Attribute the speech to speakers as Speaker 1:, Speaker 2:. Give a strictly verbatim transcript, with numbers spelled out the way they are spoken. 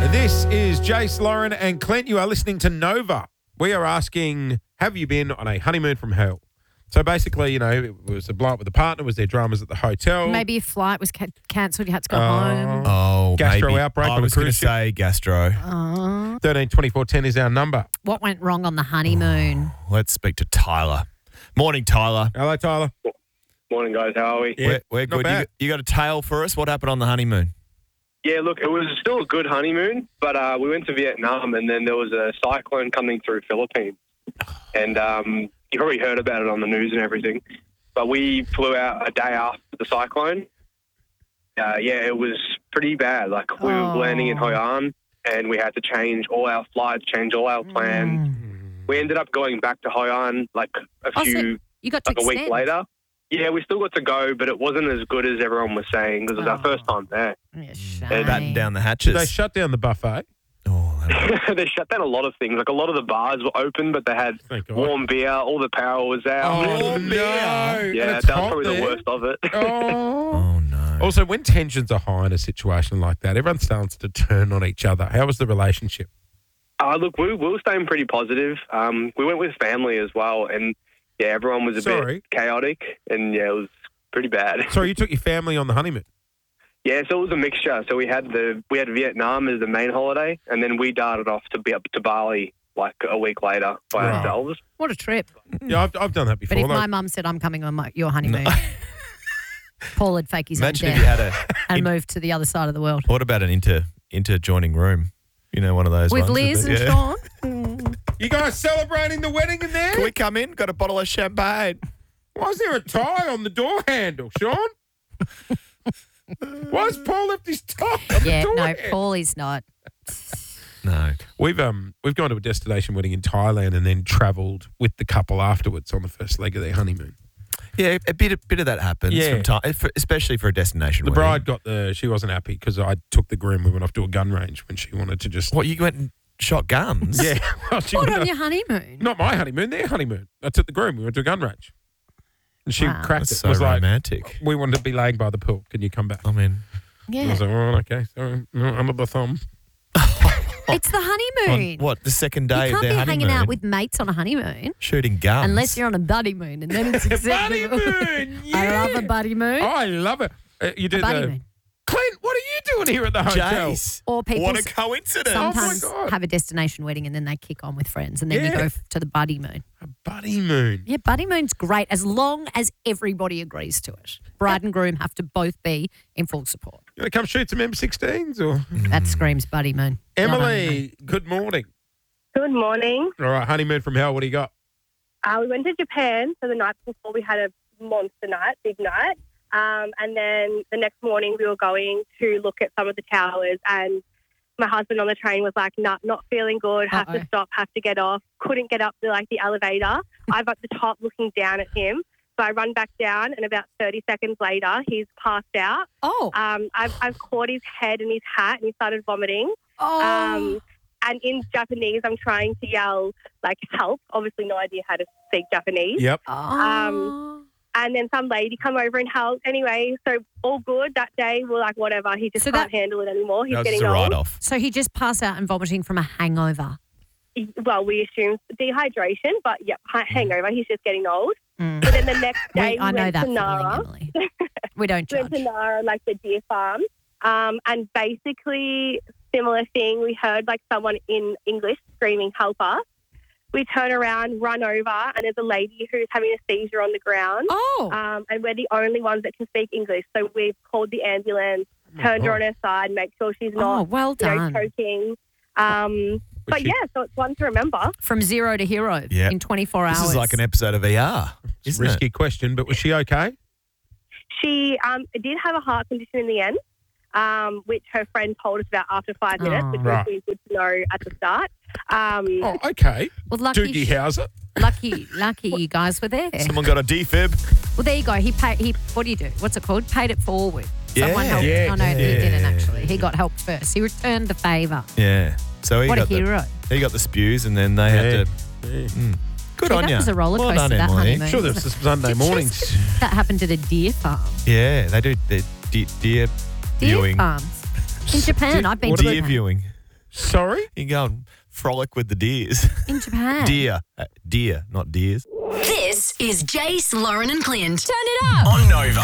Speaker 1: This is Jace, Lauren and Clint. You are listening to Nova. We are asking, have you been on a honeymoon from hell? So basically, you know, it was a blow up with a partner. Was there dramas at the hotel?
Speaker 2: Maybe your flight was ca- cancelled. You had to go
Speaker 1: Oh.
Speaker 2: home.
Speaker 3: Oh,
Speaker 1: Gastro
Speaker 3: maybe.
Speaker 1: outbreak
Speaker 3: I
Speaker 1: on a
Speaker 3: was going to
Speaker 1: cruise ship.
Speaker 3: say gastro.
Speaker 2: Oh.
Speaker 1: thirteen twenty-four ten is our number.
Speaker 2: What went wrong on the honeymoon?
Speaker 3: Let's speak to Tyler. Morning, Tyler.
Speaker 1: Hello, Tyler.
Speaker 4: Morning, guys. How are we?
Speaker 1: Yeah,
Speaker 3: we're we're
Speaker 1: not
Speaker 3: good. You,
Speaker 1: bad.
Speaker 3: got- you got a tale for us? What happened on the honeymoon?
Speaker 4: Yeah, look, it was still a good honeymoon, but uh, we went to Vietnam, and then there was a cyclone coming through Philippines. And um, you probably heard about it on the news and everything. But we flew out a day after the cyclone. Uh, yeah, it was pretty bad. Like, we
Speaker 2: Oh.
Speaker 4: were landing in Hoi An, and we had to change all our flights, change all our plans. We ended up going back to Hoi An, like, a
Speaker 2: Oh, so
Speaker 4: few,
Speaker 2: you got to
Speaker 4: like a week
Speaker 2: extend.
Speaker 4: later. Yeah, we still got to go, but it wasn't as good as everyone was saying because it was our
Speaker 2: Oh.
Speaker 4: first time there.
Speaker 2: Yeah,
Speaker 3: Batten
Speaker 2: shame.
Speaker 3: down the hatches.
Speaker 1: They shut down the buffet.
Speaker 3: oh, that-
Speaker 4: They shut down a lot of things. Like, a lot of the bars were open, but they had
Speaker 1: Thank God.
Speaker 4: warm beer. All the power was out.
Speaker 1: Oh,
Speaker 3: Warm
Speaker 1: no.
Speaker 3: beer.
Speaker 1: And
Speaker 4: yeah,
Speaker 1: it's
Speaker 4: that was
Speaker 1: hot
Speaker 4: probably
Speaker 1: there.
Speaker 4: the worst of it.
Speaker 1: Oh.
Speaker 3: oh, no.
Speaker 1: Also, when tensions are high in a situation like that, everyone starts to turn on each other. How was the relationship?
Speaker 4: Uh, look, we, we were staying pretty positive. Um, we went with family as well, and yeah, everyone was a
Speaker 1: Sorry.
Speaker 4: bit chaotic, and yeah, it was pretty bad.
Speaker 1: Sorry, you took your family on the honeymoon.
Speaker 4: Yeah, so it was a mixture. So we had the we had Vietnam as the main holiday, and then we darted off to be up to Bali like a week later by
Speaker 1: Right.
Speaker 4: ourselves.
Speaker 2: What a trip.
Speaker 1: Yeah, I've, I've done that before.
Speaker 2: But if
Speaker 1: though.
Speaker 2: my mum said, I'm coming on my, your honeymoon, Paul would fake his
Speaker 3: Imagine
Speaker 2: own
Speaker 3: if you
Speaker 2: death
Speaker 3: had a.
Speaker 2: and move to the other side of the world.
Speaker 3: What about an inter interjoining room? You know, one of those
Speaker 2: With
Speaker 3: ones.
Speaker 2: Liz and
Speaker 3: Yeah.
Speaker 2: Sean. Mm.
Speaker 1: You guys celebrating the wedding in there?
Speaker 3: Can we come in? Got a bottle of champagne.
Speaker 1: Why is there a tie on the door handle, Sean? Why's Paul left his tie on
Speaker 2: Yeah,
Speaker 1: the door
Speaker 2: no,
Speaker 1: handle?
Speaker 2: Paul is not.
Speaker 3: No.
Speaker 1: We've um we've gone to a destination wedding in Thailand and then travelled with the couple afterwards on the first leg of their honeymoon.
Speaker 3: Yeah, a bit, a bit of that happens
Speaker 1: Yeah.
Speaker 3: from time, especially for a destination
Speaker 1: The
Speaker 3: wedding.
Speaker 1: bride got the she wasn't happy because I took the groom. We went off to a gun range when she wanted to just
Speaker 3: What, you went and shot guns?
Speaker 1: yeah. Well, she
Speaker 2: What
Speaker 1: wanted
Speaker 2: on
Speaker 1: to-
Speaker 2: your honeymoon?
Speaker 1: not my honeymoon, their honeymoon. I took the groom. We went to a gun range, and she
Speaker 2: Wow.
Speaker 1: cracked
Speaker 3: That's
Speaker 1: it.
Speaker 3: so
Speaker 1: was like,
Speaker 3: romantic.
Speaker 1: we wanted to be laying by the pool. Can you come back?
Speaker 3: I mean,
Speaker 1: I
Speaker 2: Yeah.
Speaker 1: was like, oh, okay, sorry, no, under the thumb.
Speaker 2: It's the
Speaker 3: on
Speaker 2: honeymoon.
Speaker 3: what, the second day
Speaker 2: You
Speaker 3: of
Speaker 2: can't
Speaker 3: their
Speaker 2: be
Speaker 3: honeymoon?
Speaker 2: hanging out with mates on a honeymoon
Speaker 3: shooting guns.
Speaker 2: unless you're on a buddy moon, and then it's acceptable.
Speaker 1: Honeymoon, yeah.
Speaker 2: I love a buddy moon.
Speaker 1: Oh, I love it. Uh, you
Speaker 2: a
Speaker 1: did
Speaker 2: buddy
Speaker 1: the
Speaker 2: moon.
Speaker 1: Clint. What are you doing here at the hotel?
Speaker 3: Jace.
Speaker 2: Or people
Speaker 3: What a
Speaker 2: s-
Speaker 3: coincidence.
Speaker 1: Oh, my
Speaker 2: sometimes
Speaker 1: God.
Speaker 2: have a destination wedding and then they kick on with friends, and then you
Speaker 1: Yeah.
Speaker 2: go f- to the buddy moon.
Speaker 1: A buddy moon.
Speaker 2: Yeah, buddy moon's great as long as everybody agrees to it. Bride and groom have to both be in full support.
Speaker 1: You want to come shoot some M sixteens or
Speaker 2: That screams buddy moon. not honeymoon.
Speaker 1: Emily? Good morning.
Speaker 5: Good morning.
Speaker 1: All right, honeymoon from hell. What do you got?
Speaker 5: Uh, we went to Japan. So the night before we had a monster night, big night. Um, and then the next morning we were going to look at some of the towers, and my husband on the train was like, nah, not feeling good, have
Speaker 2: Uh-oh.
Speaker 5: to stop, have to get off. Couldn't get up to like the elevator. I'm at the top looking down at him. So I run back down, and about thirty seconds later, he's passed out.
Speaker 2: Oh,
Speaker 5: Um, I've, I've caught his head and his hat, and he started vomiting.
Speaker 2: oh.
Speaker 5: Um, and in Japanese, I'm trying to yell, like, help. Obviously, no idea how to speak Japanese.
Speaker 1: Yep.
Speaker 2: oh.
Speaker 5: um, And then some lady come over and help. Anyway, so all good that day. We're like, whatever. He just
Speaker 2: So
Speaker 5: can't
Speaker 2: that-
Speaker 5: handle it anymore. He's
Speaker 3: That was
Speaker 5: getting
Speaker 3: a
Speaker 5: old.
Speaker 3: write-off.
Speaker 2: So he just passed out and vomiting from a hangover.
Speaker 5: He- Well, we assume dehydration, but yep, ha- hangover. He's just getting old.
Speaker 2: Mm.
Speaker 5: But then the next day,
Speaker 2: We,
Speaker 5: we,
Speaker 2: I know
Speaker 5: went
Speaker 2: that
Speaker 5: to
Speaker 2: feeling,
Speaker 5: Nara.
Speaker 2: Emily. We don't
Speaker 5: went
Speaker 2: judge.
Speaker 5: to Nara, like the deer farm. Um, and basically, similar thing. We heard like someone in English screaming, help us. We turn around, run over, and there's a lady who's having a seizure on the ground.
Speaker 2: Oh,
Speaker 5: Um, and we're the only ones that can speak English. So we've called the ambulance, turned her on her side, make sure she's
Speaker 2: oh,
Speaker 5: not
Speaker 2: well
Speaker 5: you know,
Speaker 2: done.
Speaker 5: choking. Um, but
Speaker 1: she-
Speaker 5: yeah, so it's one to remember.
Speaker 2: From zero to hero
Speaker 3: Yeah.
Speaker 2: in twenty-four
Speaker 3: This
Speaker 2: hours.
Speaker 3: is like an episode of E R,
Speaker 1: It's a
Speaker 3: isn't
Speaker 1: risky
Speaker 3: it?
Speaker 1: question, but was she okay?
Speaker 5: She um, did have a heart condition in the end, um, which her friend told us about after five minutes,
Speaker 2: Oh.
Speaker 5: which
Speaker 1: Right.
Speaker 5: was good to know at the start. Um,
Speaker 1: Oh, okay.
Speaker 2: Well, lucky,
Speaker 1: Doogie Howser.
Speaker 2: lucky, lucky you guys were there.
Speaker 3: Someone got a defib.
Speaker 2: Well, there you go. He paid. He what do you do? What's it called? Paid it forward. Someone
Speaker 3: Yeah.
Speaker 2: helped.
Speaker 1: Yeah.
Speaker 2: Oh no, he
Speaker 3: Yeah.
Speaker 2: didn't actually. He got help first. He returned the favour.
Speaker 3: Yeah. So he
Speaker 2: What a
Speaker 3: got the,
Speaker 2: hero!
Speaker 3: he got the spews, and then they had to.
Speaker 1: Yeah.
Speaker 3: Good
Speaker 2: See,
Speaker 3: on
Speaker 2: that
Speaker 3: you.
Speaker 2: was a roller
Speaker 3: well
Speaker 2: coaster,
Speaker 3: done,
Speaker 2: that
Speaker 3: Emily.
Speaker 2: honeymoon.
Speaker 1: Sure, there was some Sunday
Speaker 2: Did you
Speaker 1: mornings.
Speaker 2: see that happened at a deer farm.
Speaker 3: Yeah, they do the de- deer
Speaker 2: Deer
Speaker 3: viewing.
Speaker 2: farms in Japan. I've been
Speaker 1: What
Speaker 2: to
Speaker 1: do
Speaker 3: Deer
Speaker 2: Japan.
Speaker 3: viewing.
Speaker 1: Sorry?
Speaker 3: You can go and frolic with the deers.
Speaker 2: In Japan.
Speaker 3: Deer. Uh, deer, not deers.
Speaker 6: This is Jace, Lauren and Clint.
Speaker 7: Turn it up.
Speaker 8: On Nova.